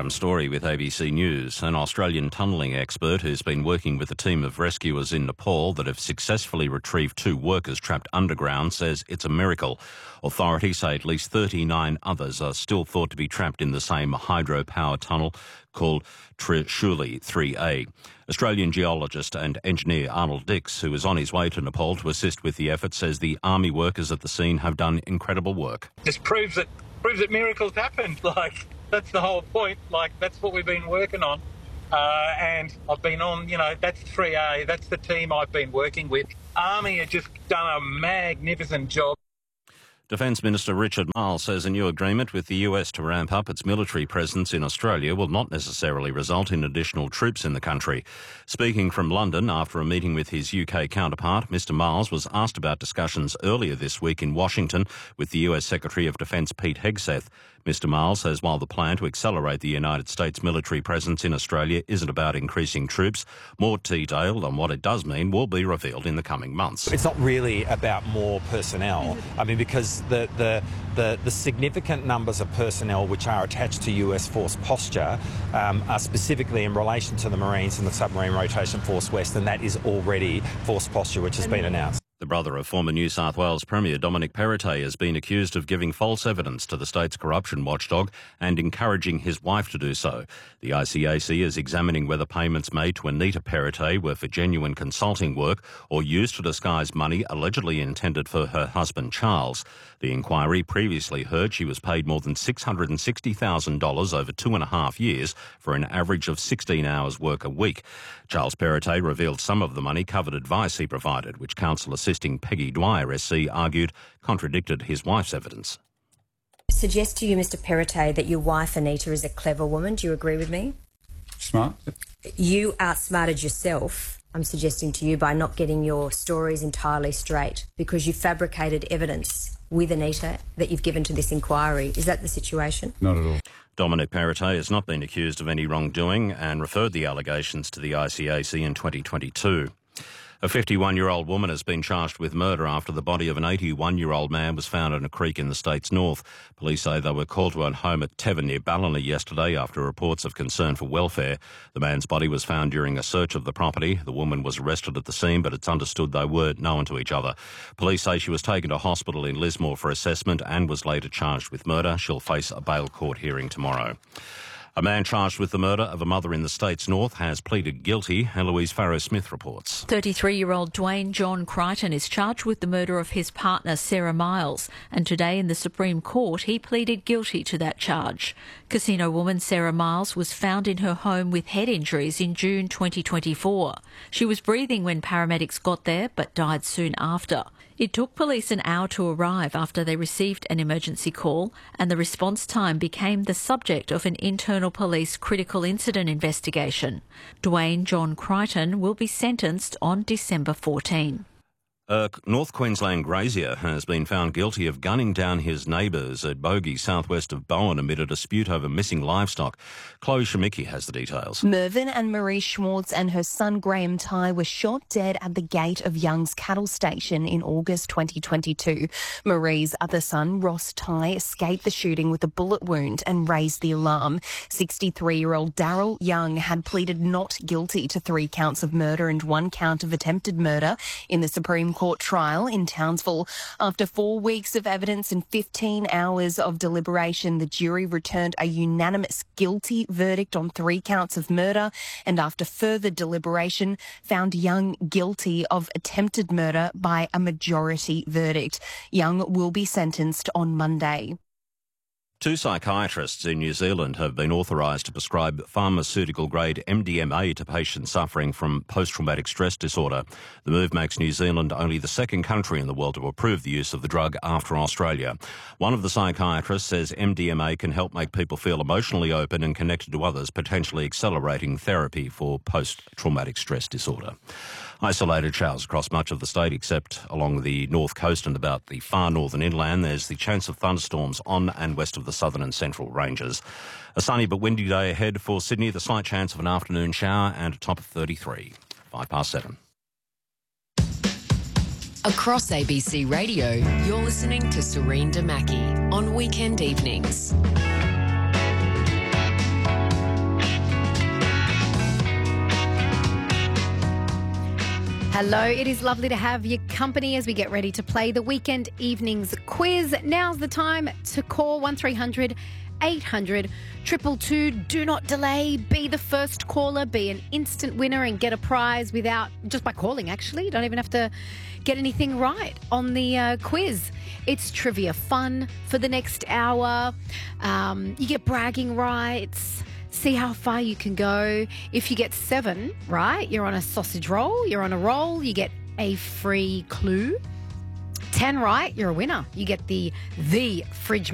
Adam Story with ABC News. An Australian tunnelling expert who's been working with a team of rescuers in Nepal that have successfully retrieved 2 workers trapped underground says it's a miracle. Authorities say at least 39 others are still thought to be trapped in the same hydropower tunnel called Trishuli 3A. Australian geologist and engineer Arnold Dix, who is on his way to Nepal to assist with the effort, says the army workers at the scene have done incredible work. Just proves that miracles happen. That's the whole point. That's what we've been working on. And I've been on, that's 3A. That's the team I've been working with. Army have just done a magnificent job. Defence Minister Richard Marles says a new agreement with the US to ramp up its military presence in Australia will not necessarily result in additional troops in the country. Speaking from London after a meeting with his UK counterpart, Mr Marles was asked about discussions earlier this week in Washington with the US Secretary of Defence Pete Hegseth. Mr Marles says while the plan to accelerate the United States military presence in Australia isn't about increasing troops, more detail on what it does mean will be revealed in the coming months. It's not really about more personnel. Because the significant numbers of personnel which are attached to US Force Posture are specifically in relation to the Marines and the Submarine Rotation Force West, and that is already Force Posture which has been announced. The brother of former New South Wales Premier Dominic Perrottet has been accused of giving false evidence to the state's corruption watchdog and encouraging his wife to do so. The ICAC is examining whether payments made to Anita Perrottet were for genuine consulting work or used to disguise money allegedly intended for her husband Charles. The inquiry previously heard she was paid more than $660,000 over 2.5 years for an average of 16 hours work a week. Charles Perrottet revealed some of the money covered advice he provided, which counsel assisting Peggy Dwyer SC argued contradicted his wife's evidence. Suggest to you, Mr Perrottet, that your wife Anita is a clever woman. Do you agree with me? Smart. You outsmarted yourself, I'm suggesting to you, by not getting your stories entirely straight because you fabricated evidence with Anita that you've given to this inquiry. Is that the situation? Not at all. Dominic Perrottet has not been accused of any wrongdoing and referred the allegations to the ICAC in 2022. A 51-year-old woman has been charged with murder after the body of an 81-year-old man was found in a creek in the state's north. Police say they were called to a home at Tevin near Ballina yesterday after reports of concern for welfare. The man's body was found during a search of the property. The woman was arrested at the scene, but it's understood they were known to each other. Police say she was taken to hospital in Lismore for assessment and was later charged with murder. She'll face a bail court hearing tomorrow. A man charged with the murder of a mother in the state's north has pleaded guilty. Eloise Farrow-Smith reports. 33-year-old Dwayne John Crichton is charged with the murder of his partner Sarah Miles, and today in the Supreme Court he pleaded guilty to that charge. Casino woman Sarah Miles was found in her home with head injuries in June 2024. She was breathing when paramedics got there but died soon after. It took police an hour to arrive after they received an emergency call, and the response time became the subject of an internal police critical incident investigation. Dwayne John Crichton will be sentenced on December 14. A North Queensland grazier has been found guilty of gunning down his neighbours at Bogey, southwest of Bowen, amid a dispute over missing livestock. Chloe Shemicki has the details. Mervyn and Marie Schwartz and her son Graham Ty were shot dead at the gate of Young's cattle station in August 2022. Marie's other son, Ross Ty, escaped the shooting with a bullet wound and raised the alarm. 63-year-old Daryl Young had pleaded not guilty to 3 counts of murder and 1 count of attempted murder in the Supreme Court trial in Townsville. After 4 weeks of evidence and 15 hours of deliberation, the jury returned a unanimous guilty verdict on 3 counts of murder, and after further deliberation, found Young guilty of attempted murder by a majority verdict. Young will be sentenced on Monday. 2 psychiatrists in New Zealand have been authorised to prescribe pharmaceutical-grade MDMA to patients suffering from post-traumatic stress disorder. The move makes New Zealand only the second country in the world to approve the use of the drug after Australia. One of the psychiatrists says MDMA can help make people feel emotionally open and connected to others, potentially accelerating therapy for post-traumatic stress disorder. Isolated showers across much of the state, except along the north coast and about the far northern inland. There's the chance of thunderstorms on and west of the southern and central ranges. A sunny but windy day ahead for Sydney, the slight chance of an afternoon shower and a top of 33. 7:05. Across ABC Radio, you're listening to Serene Damaki on weekend evenings. Hello, it is lovely to have your company as we get ready to play the Weekend Evenings quiz. Now's the time to call 1300 800 222. Do not delay. Be the first caller. Be an instant winner and get a prize just by calling, actually. You don't even have to get anything right on the quiz. It's trivia fun for the next hour. You get bragging rights. See how far you can go. If you get 7 right, you're on a sausage roll. You're on a roll. You get a free clue. 10 right, you're a winner. You get the fridge